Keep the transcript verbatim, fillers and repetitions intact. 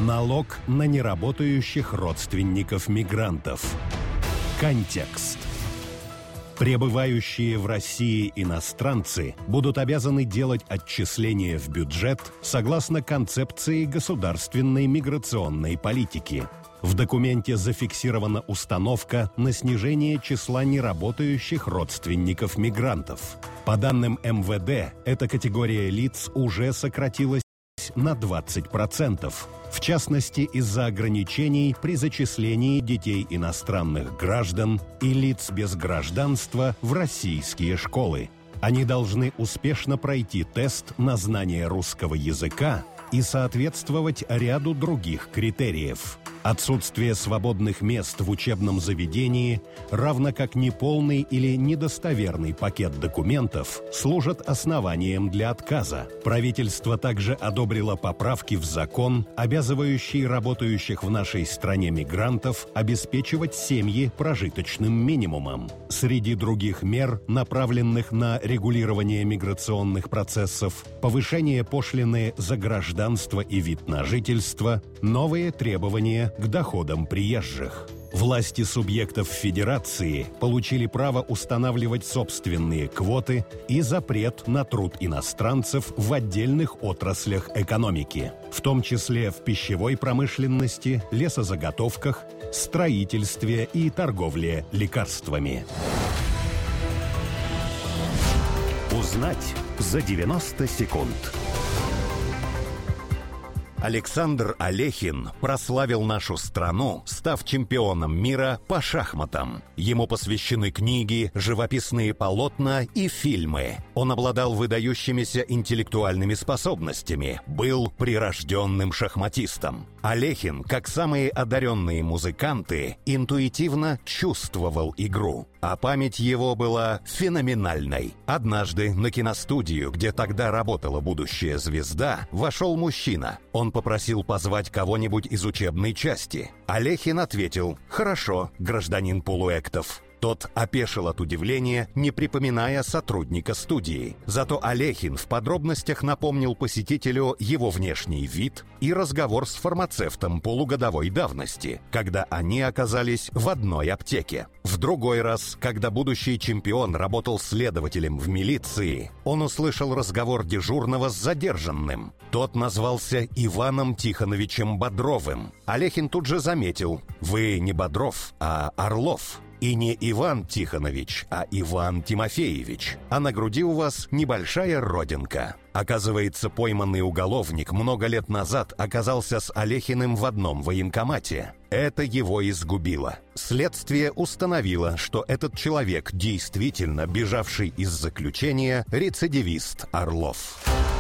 Налог на неработающих родственников мигрантов. Контекст. Пребывающие в России иностранцы будут обязаны делать отчисления в бюджет согласно концепции государственной миграционной политики. В документе зафиксирована установка на снижение числа неработающих родственников мигрантов. По данным эм вэ дэ, эта категория лиц уже сократилась на двадцать процентов. В частности, из-за ограничений при зачислении детей иностранных граждан и лиц без гражданства в российские школы. Они должны успешно пройти тест на знание русского языка и соответствовать ряду других критериев. Отсутствие свободных мест в учебном заведении, равно как неполный или недостоверный пакет документов, служат основанием для отказа. Правительство также одобрило поправки в закон, обязывающий работающих в нашей стране мигрантов обеспечивать семьи прожиточным минимумом. Среди других мер, направленных на регулирование миграционных процессов, повышение пошлины за гражданство и вид на жительство, новые требования к доходам приезжих. Власти субъектов Федерации получили право устанавливать собственные квоты и запрет на труд иностранцев в отдельных отраслях экономики, в том числе в пищевой промышленности, лесозаготовках, строительстве и торговле лекарствами. Узнать за девяносто секунд. Александр Алехин прославил нашу страну, став чемпионом мира по шахматам. Ему посвящены книги, живописные полотна и фильмы. Он обладал выдающимися интеллектуальными способностями, был прирожденным шахматистом. Алехин, как самые одаренные музыканты, интуитивно чувствовал игру, а память его была феноменальной. Однажды на киностудию, где тогда работала будущая звезда, вошел мужчина. Он попросил позвать кого-нибудь из учебной части. Алехин ответил: «Хорошо, гражданин Полуэктов». Тот опешил от удивления, не припоминая сотрудника студии. Зато Алехин в подробностях напомнил посетителю его внешний вид и разговор с фармацевтом полугодовой давности, когда они оказались в одной аптеке. В другой раз, когда будущий чемпион работал следователем в милиции, он услышал разговор дежурного с задержанным. Тот назвался Иваном Тихоновичем Бодровым. Алехин тут же заметил: «Вы не Бодров, а Орлов. И не Иван Тихонович, а Иван Тимофеевич. А на груди у вас небольшая родинка». Оказывается, пойманный уголовник много лет назад оказался с Алехиным в одном военкомате. Это его изгубило. Следствие установило, что этот человек, действительно бежавший из заключения, рецидивист Орлов.